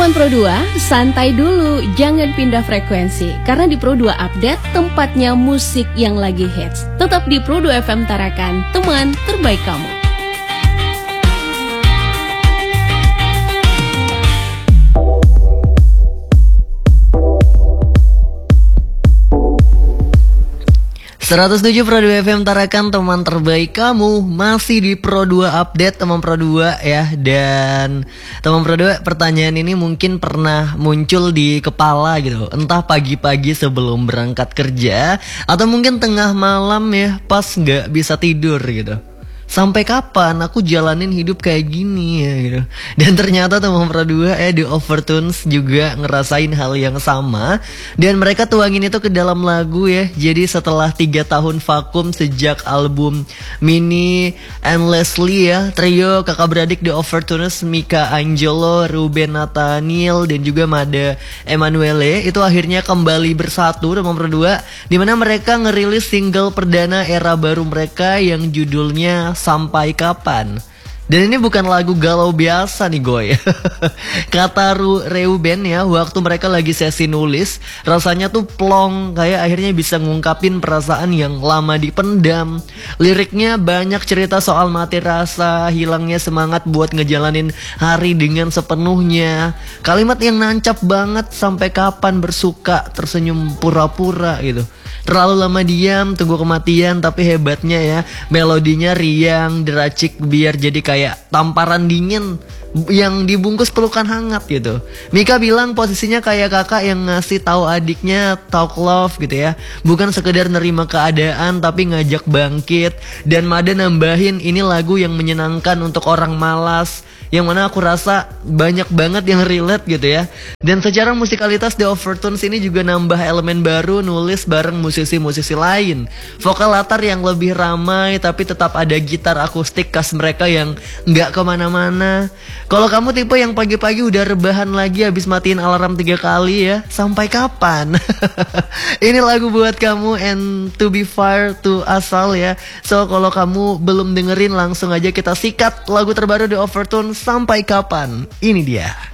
Teman Pro 2, santai dulu, jangan pindah frekuensi. Karena di Pro 2 Update, tempatnya musik yang lagi hits. Tetap di Pro 2 FM Tarakan, teman terbaik kamu. ...107 Pro 2 FM Tarakan, teman terbaik kamu. Masih di Pro 2 Update, teman Pro 2 ya. Dan teman Pro 2, pertanyaan ini mungkin pernah muncul di kepala gitu. Entah pagi-pagi sebelum berangkat kerja, atau mungkin tengah malam ya, pas gak bisa tidur gitu. Sampai kapan aku jalanin hidup kayak gini ya gitu. Dan ternyata teman Pro 2 di Overtones juga ngerasain hal yang sama. Dan mereka tuangin itu ke dalam lagu ya. Jadi setelah 3 tahun vakum sejak album Mini and Leslie ya, trio kakak beradik The Overtones, Mika Angelo, Ruben Nathaniel, dan juga Mada Emanuele, itu akhirnya kembali bersatu teman Pro 2, dimana mereka ngerilis single perdana era baru mereka yang judulnya Sampai Kapan. Dan ini bukan lagu galau biasa nih Goy. Kata Reuben ya, waktu mereka lagi sesi nulis, rasanya tuh plong, kayak akhirnya bisa ngungkapin perasaan yang lama dipendam. Liriknya banyak cerita soal mati rasa, hilangnya semangat buat ngejalanin hari dengan sepenuhnya. Kalimat yang nancap banget, sampai kapan bersuka, tersenyum pura-pura gitu. Terlalu lama diam, tunggu kematian, tapi hebatnya ya, melodinya riang, deracik biar jadi kayak tamparan dingin yang dibungkus pelukan hangat gitu. Mika bilang posisinya kayak kakak yang ngasih tahu adiknya talk love gitu ya, bukan sekedar nerima keadaan tapi ngajak bangkit. Dan Mada nambahin ini lagu yang menyenangkan untuk orang malas, yang mana aku rasa banyak banget yang relate gitu ya. Dan secara musikalitas The Overtones ini juga nambah elemen baru, nulis bareng musisi-musisi lain. Vokal latar yang lebih ramai tapi tetap ada gitar akustik khas mereka yang nggak kemana-mana. Kalau kamu tipe yang pagi-pagi udah rebahan lagi habis matiin alarm 3 kali ya, sampai kapan? Ini lagu buat kamu, and to be fair to asal ya. So kalau kamu belum dengerin, langsung aja kita sikat lagu terbaru The Overtones, Sampai Kapan. Ini dia.